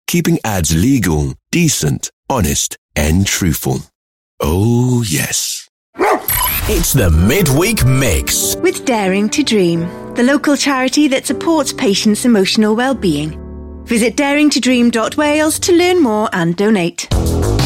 keeping ads legal, decent, honest and truthful. Oh, yes. It's the Midweek Mix. With Daring to Dream, the local charity that supports patients' emotional well-being. Visit daringtodream.wales to learn more and donate.